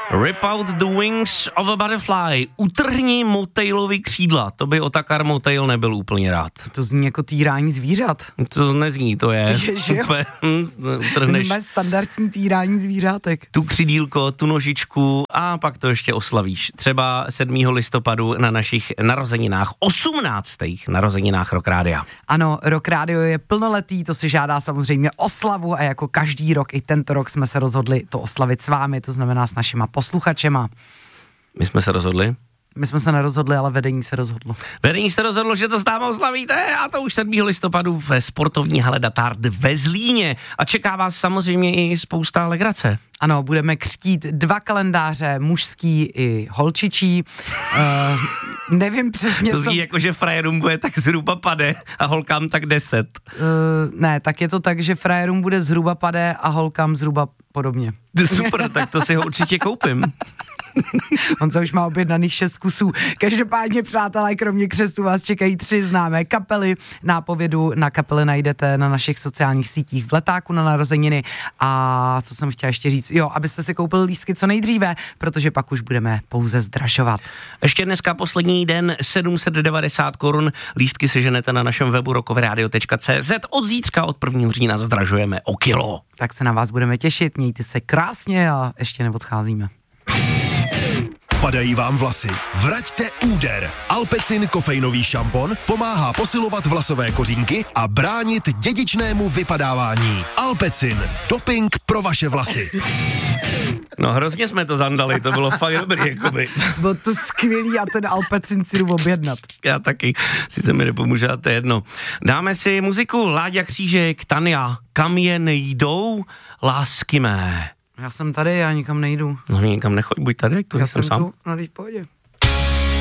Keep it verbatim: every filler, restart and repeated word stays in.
Rip out the wings of a butterfly. Utrhni motejlovi křídla. To by Otakar Motejl nebyl úplně rád. To zní jako týrání zvířat. To nezní, to je. Je, že jo? Utrhneš standardní týrání zvířátek. tu křídílko, tu nožičku a pak to ještě oslavíš. Třeba sedmého listopadu na našich narozeninách, osmnáctých narozeninách Rock Rádia. Ano, Rock Radio je plnoletý, to si žádá samozřejmě oslavu a jako každý rok i tento rok jsme se rozhodli to oslavit s vámi, to znamená s našima posluchačema. My jsme se rozhodli? My jsme se nerozhodli, ale vedení se rozhodlo. Vedení se rozhodlo, že to s námi oslavíte a to už sedmého listopadu ve sportovní hale Datard ve Zlíně a čeká vás samozřejmě i spousta legrace. Ano, budeme křtít dva kalendáře, mužský i holčičí. Uh, nevím přesně, to zní co... jako, že frajerům bude tak zhruba pade a holkám tak deset. Uh, ne, tak je to tak, že frajerům bude zhruba pade a holkám zhruba podobně. Super, tak to si ho určitě koupím. On se už má objednaných šest kusů. Každopádně, přátelé, kromě křestu vás čekají tři známé kapely. Nápovědu na kapely najdete na našich sociálních sítích v letáku na narozeniny. A co jsem chtěla ještě říct? Jo, abyste si koupili lístky co nejdříve, protože pak už budeme pouze zdražovat. Ještě dneska poslední den, sedm set devadesát korun. Lístky seženete na našem webu rockovyradio tečka cé zet. Od zítřka, od prvního října zdražujeme o kilo. Tak se na vás budeme těšit, mějte se krásně a ještě neodcházíme. Padají vám vlasy? Vraťte úder. Alpecin kofeinový šampon pomáhá posilovat vlasové kořínky a bránit dědičnému vypadávání. Alpecin. Doping pro vaše vlasy. No hrozně jsme to zandali, to bylo fakt dobrý, jakoby. Bylo to skvělý a ten Alpecin si jdu objednat. Já taky, sice mi nepomůže, to je jedno. Dáme si muziku, Láďa Křížek, Tania, kam jen jdou lásky mé. Já jsem tady, já nikam nejdu. No nikam nechoď, buď tady, to já jsem sám. Tu, no teď pohodě.